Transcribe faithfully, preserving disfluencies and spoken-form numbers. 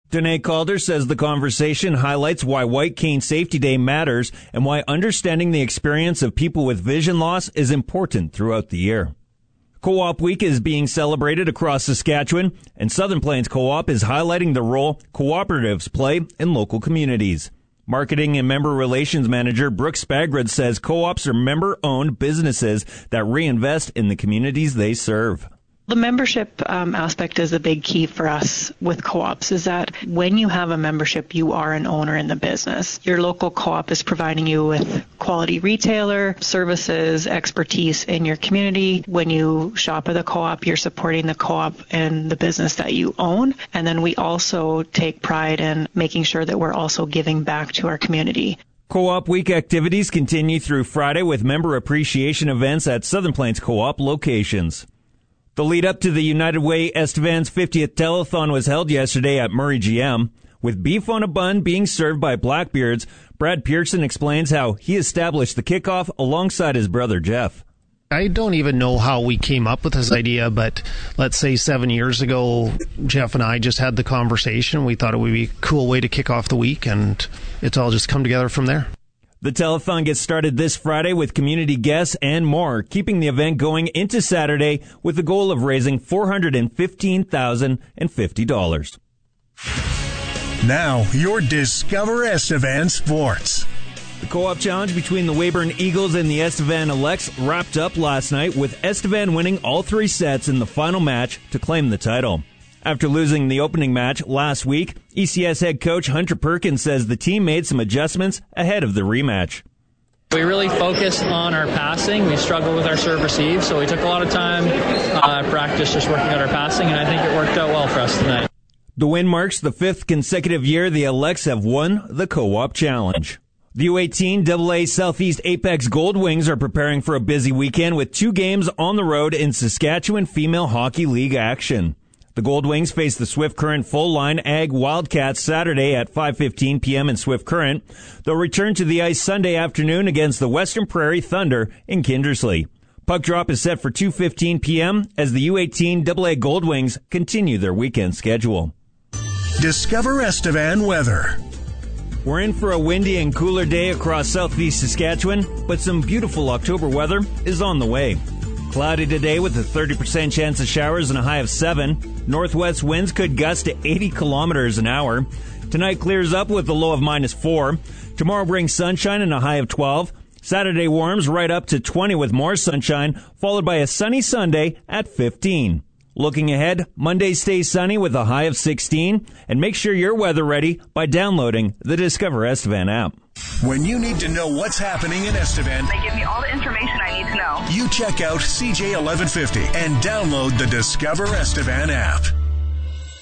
Danae Calder says the conversation highlights why White Cane Safety Day matters and why understanding the experience of people with vision loss is important throughout the year. Co-op Week is being celebrated across Saskatchewan, and Southern Plains Co-op is highlighting the role cooperatives play in local communities. Marketing and Member Relations Manager Brooke Spagrud says co-ops are member-owned businesses that reinvest in the communities they serve. The membership um, aspect is a big key for us with co-ops, is that when you have a membership, you are an owner in the business. Your local co-op is providing you with quality retailer services, expertise in your community. When you shop at the co-op, you're supporting the co-op and the business that you own. And then we also take pride in making sure that we're also giving back to our community. Co-op Week activities continue through Friday with member appreciation events at Southern Plains Co-op locations. The lead up to the United Way Estevan's fiftieth telethon was held yesterday at Murray G M. With beef on a bun being served by Blackbeards, Brad Pearson explains how he established the kickoff alongside his brother Jeff. I don't even know how we came up with this idea, but let's say seven years ago, Jeff and I just had the conversation. We thought it would be a cool way to kick off the week, and it's all just come together from there. The telethon gets started this Friday with community guests and more, keeping the event going into Saturday with the goal of raising four hundred fifteen thousand fifty dollars. Now, your Discover Estevan Sports. The co-op challenge between the Weyburn Eagles and the Estevan Elects wrapped up last night with Estevan winning all three sets in the final match to claim the title. After losing the opening match last week, E C S head coach Hunter Perkins says the team made some adjustments ahead of the rematch. We really focused on our passing. We struggled with our serve receive, so we took a lot of time uh, at practice just working on our passing, and I think it worked out well for us tonight. The win marks the fifth consecutive year the Elects have won the co-op challenge. The U eighteen double A Southeast Apex Gold Wings are preparing for a busy weekend with two games on the road in Saskatchewan Female Hockey League action. The Gold Wings face the Swift Current full-line Ag Wildcats Saturday at five fifteen p.m. in Swift Current. They'll return to the ice Sunday afternoon against the Western Prairie Thunder in Kindersley. Puck drop is set for two fifteen p.m. as the U eighteen double A Gold Wings continue their weekend schedule. Discover Estevan weather. We're in for a windy and cooler day across southeast Saskatchewan, but some beautiful October weather is on the way. Cloudy today with a thirty percent chance of showers and a high of seven. Northwest winds could gust to eighty kilometers an hour. Tonight clears up with a low of minus four. Tomorrow brings sunshine and a high of twelve. Saturday warms right up to twenty with more sunshine, followed by a sunny Sunday at fifteen. Looking ahead, Monday stays sunny with a high of sixteen. And make sure you're weather ready by downloading the Discover Estevan app. When you need to know what's happening in Estevan, they give me all the information I need to know. You check out C J eleven fifty and download the Discover Estevan app.